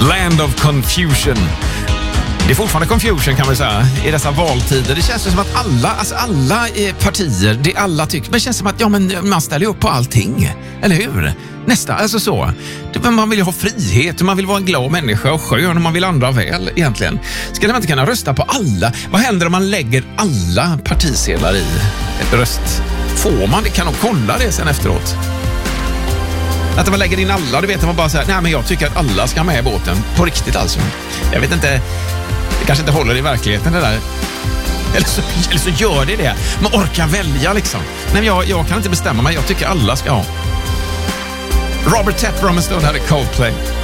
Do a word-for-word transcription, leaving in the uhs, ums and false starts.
Land of Confusion. Det är fortfarande confusion kan man säga i dessa valtider. Det känns som att alla, alltså alla partier, det alla tycker, men det känns som att ja, men man ställer upp på allting. Eller hur? Nästa, alltså så. Man vill ju ha frihet, man vill vara en glad människa och skön och man vill andra väl egentligen. Ska man inte kunna rösta på alla? Vad händer om man lägger alla partisedlar i ett röst? Får man det? Kan de kolla det sen efteråt? Att man lägger in alla, det vet man bara så här, nej men jag tycker att alla ska med i båten. På riktigt alltså. Jag vet inte, det kanske inte håller i verkligheten det där. Eller så, eller så gör det det. Man orkar välja liksom. Nej men jag, jag kan inte bestämma mig, jag tycker alla ska ha. Robert Tepper om en stund här i Coldplay.